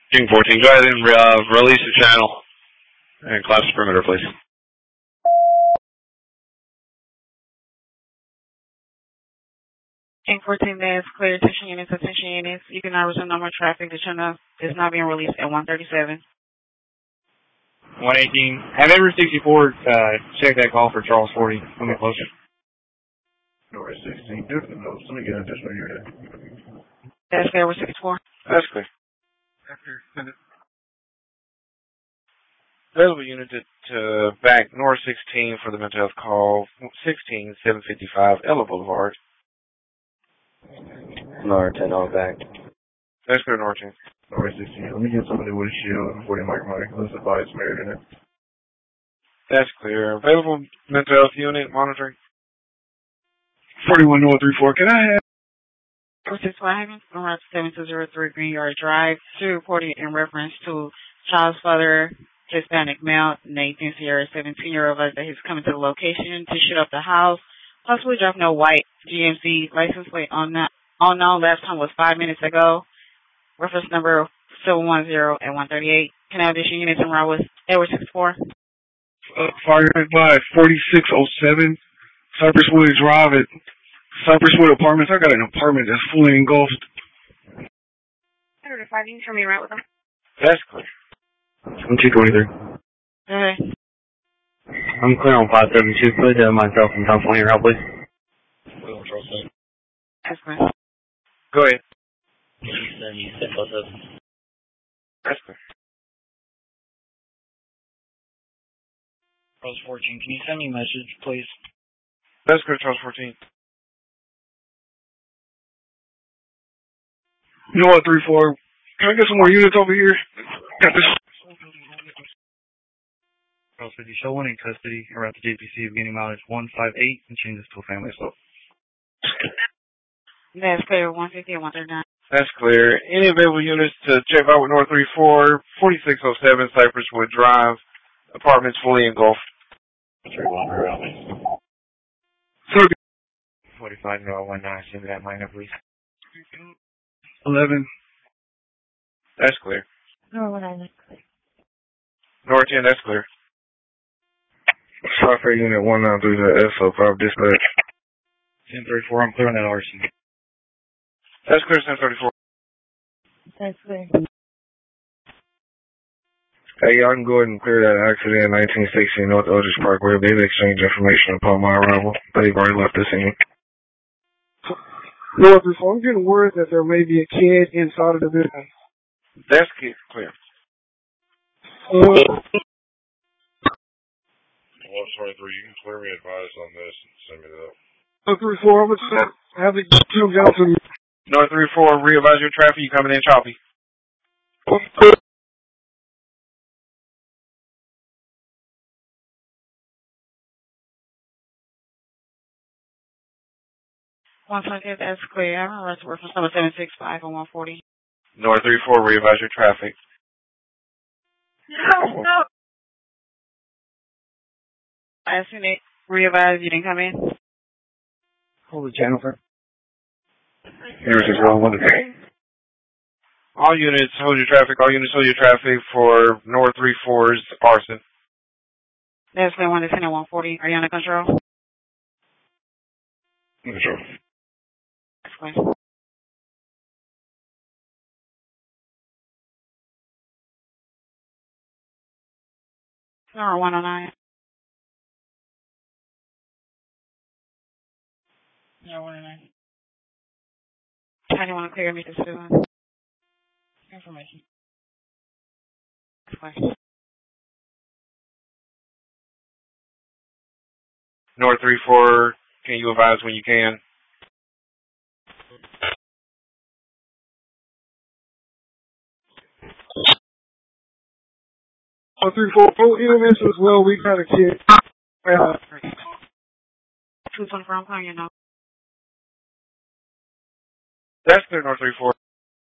King 14, go ahead and release the channel and collapse the perimeter, please. King 14, that is clear. Attention units, attention units. You can now resume normal traffic. The channel is now being released at 137. 118. Have Everett 64 check that call for Charles 40. Come closer. North 16, different notes. Let me get this right here. That's clear with 64. That's clear. Available unit to back North 16 for the mental health call. 16, 755, Ella Boulevard. North 10 all back. That's clear, North 10. North 16. Let me get somebody with a shield before they mic. Let's advise married in it. That's clear. Available mental health unit monitoring. 41034. Can I have 465, around 7203 Green Yard Drive, to reporting in reference to child's father, Hispanic male, Nathan Sierra, 17-year-old, that he's coming to the location to shoot up the house, possibly driving a white GMC license plate unknown. Last time was 5 minutes ago. Reference number 710 and 138. Can I have additional units en route with Edward 64? fire by 4607 Cypress Wood Drive at Cypress Wood Apartments? I got an apartment that's fully engulfed. 105, you can show me right with them. That's clear. I'm 223. Okay. I'm clear on 572. Put myself and Tom 20 route, please. That's clear. Go ahead. That's clear. Charles 14, can you send me a message, please? That's clear, Charles 14. You know what, 3-4? Can I get some more units over here? Got this. Charles 50, show one in custody around the JPC beginning mileage 158 and change this to a family assault. That's clear, 150 and 139. That's clear. Any available units to check out with North 34, 4607 Cypress Wood Drive, apartments fully engulfed. 3-1 45 019, send that minor, please. 11. That's clear. No, what I like. North 10, that's clear. Software unit 193 SO, prop dispatch. 1034, I'm clear on that RC. That's clear, 1034. That's clear. Hey, y'all can go ahead and clear that accident in 1960 North Eldridge Parkway. They've exchanged information upon my arrival. They've already left the scene. North 3-4, I'm getting word that there may be a kid inside of the building. That's clear. 123, you can clear me advice on this and send me that. 3-4, I'm going to have it come down to me. North 34, re-advise your traffic, you coming in choppy. One second, that's clear. I'm arrested reference number 765 on 140. North 34, re-advise your traffic. No. I seen it. Re-advise, you didn't come in. Hold the channel, sir. Here's a girl, 123. All units hold your traffic. All units hold your traffic for North 34's arson. That's clear, 110 and 140. Are you under control? Control. That's clear. Number 109. Yeah, 109. How do you want to clear me to citizen? Information. That's clear. North 34, can you advise when you can? Oh, 3-4, EMS as well, we got a kid. 224, I'm calling you now. That's clear, North 34.